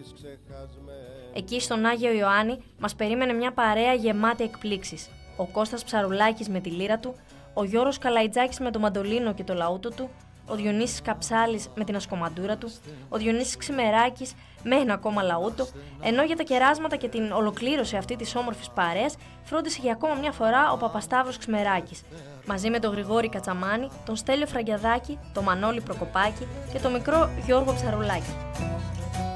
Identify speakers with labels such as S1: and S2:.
S1: Εκεί στον Άγιο Ιωάννη μας περίμενε μια παρέα γεμάτη εκπλήξεις. Ο Κώστας Ψαρουλάκης με τη λύρα του, ο Γιώργος Καλαϊτζάκης με το μαντολίνο και το λαούτο του, ο Διονύσης Καψάλης με την ασκομαντούρα του, ο Διονύσης Ξημεράκης με ένα ακόμα λαούτο, ενώ για τα κεράσματα και την ολοκλήρωση αυτή της όμορφης παρέας φρόντισε για ακόμα μια φορά ο Παπασταύρος Ξημεράκης, μαζί με τον Γρηγόρη Κατσαμάνη, τον Στέλιο Φραγκιαδάκη, τον Μανώλη Προκοπάκη και τον μικρό Γιώργο Ψαρουλάκη.